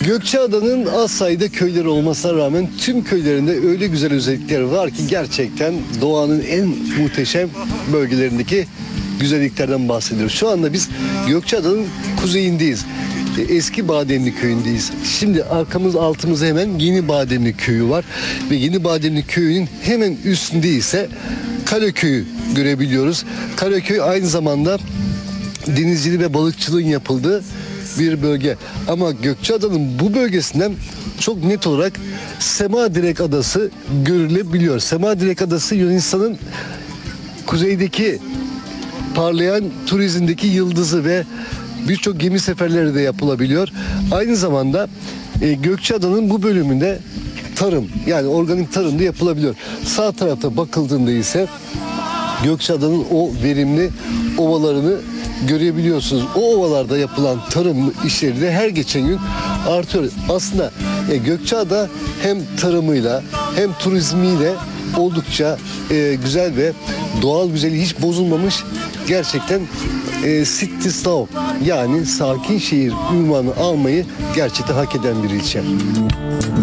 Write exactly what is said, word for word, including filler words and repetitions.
Gökçeada'nın az sayıda köyleri olmasına rağmen tüm köylerinde öyle güzel özellikleri var ki gerçekten doğanın en muhteşem bölgelerindeki güzelliklerden bahsediyoruz. Şu anda biz Gökçeada'nın kuzeyindeyiz. Eski Bademli köyündeyiz. Şimdi arkamız altımızda hemen Yeni Bademli köyü var ve Yeni Bademli köyünün hemen üstünde ise Karaköy'ü görebiliyoruz. Karaköy aynı zamanda denizcilik ve balıkçılığın yapıldığı bir bölge. Ama Gökçeada'nın bu bölgesinden çok net olarak Semadirek Adası görülebiliyor. Semadirek Adası Yunanistan'ın kuzeydeki parlayan turizmdeki yıldızı ve birçok gemi seferleri de yapılabiliyor. Aynı zamanda e, Gökçeada'nın bu bölümünde tarım, yani organik tarım da yapılabiliyor. Sağ tarafta bakıldığında ise Gökçeada'nın o verimli ovalarını görebiliyorsunuz. O ovalarda yapılan tarım işleri de her geçen gün artıyor. Aslında e, Gökçeada hem tarımıyla hem turizmiyle oldukça e, güzel ve doğal güzelliği hiç bozulmamış, gerçekten e, City Slow, yani sakin şehir ünvanı almayı gerçekten hak eden bir ilçe.